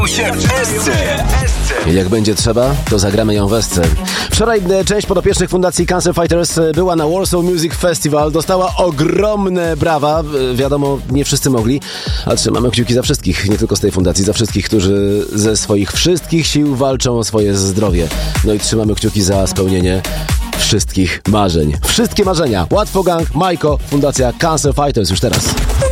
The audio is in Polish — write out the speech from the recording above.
I jak będzie trzeba, to zagramy ją w Esce. Wczoraj część podopiecznych Fundacji Cancer Fighters była na Warsaw Music Festival. Dostała ogromne brawa. Wiadomo, nie wszyscy mogli, ale trzymamy kciuki za wszystkich, nie tylko z tej fundacji, za wszystkich, którzy ze swoich wszystkich sił walczą o swoje zdrowie. No i trzymamy kciuki za spełnienie wszystkich marzeń. Wszystkie marzenia. Łatwo Gang, Majko, Fundacja Cancer Fighters już teraz.